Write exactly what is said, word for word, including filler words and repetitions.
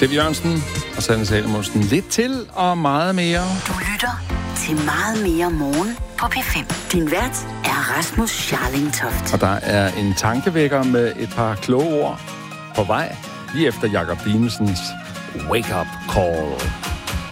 Steve Jørgensen og Sanne Salomonsen. Lidt til og meget mere. Du lytter til Meget Mere Morgen på P fem. Din vært er Rasmus Scharling-Toft. Og der er en tankevækker med et par kloge ord på vej, lige efter Jakob Dinelsens Wake Up Call.